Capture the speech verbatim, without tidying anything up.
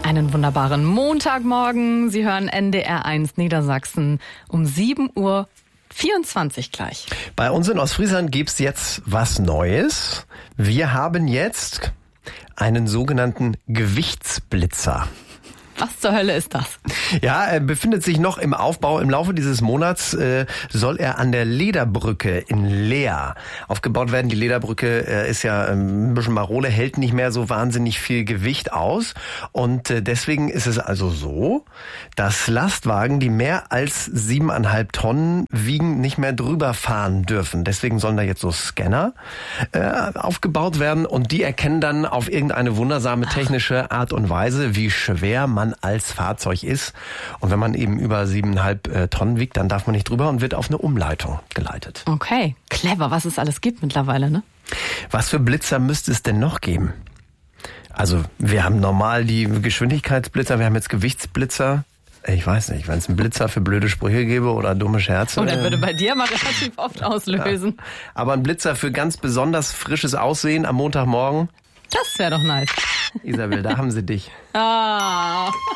Einen wunderbaren Montagmorgen. Sie hören N D R eins Niedersachsen um sieben Uhr vierundzwanzig gleich. Bei uns in Ostfriesland gibt's jetzt was Neues. Wir haben jetzt einen sogenannten Gewichtsblitzer. Was zur Hölle ist das? Ja, er befindet sich noch im Aufbau. Im Laufe dieses Monats äh, soll er an der Lederbrücke in Leer aufgebaut werden. Die Lederbrücke äh, ist ja ähm, ein bisschen marode, hält nicht mehr so wahnsinnig viel Gewicht aus. Und äh, deswegen ist es also so, dass Lastwagen, die mehr als siebeneinhalb Tonnen wiegen, nicht mehr drüber fahren dürfen. Deswegen sollen da jetzt so Scanner äh, aufgebaut werden und die erkennen dann auf irgendeine wundersame technische Art und Weise, wie schwer man als Fahrzeug ist. Und wenn man eben über siebeneinhalb äh, Tonnen wiegt, dann darf man nicht drüber und wird auf eine Umleitung geleitet. Okay, clever, was es alles gibt mittlerweile, ne? Was für Blitzer müsste es denn noch geben? Also wir haben normal die Geschwindigkeitsblitzer, wir haben jetzt Gewichtsblitzer. Ich weiß nicht, wenn es einen Blitzer für blöde Sprüche gäbe oder dumme Scherze. Oh, der würde bei dir mal relativ oft auslösen. Ja. Aber ein Blitzer für ganz besonders frisches Aussehen am Montagmorgen. Das wäre doch nice. Isabel, da haben sie dich. Ah.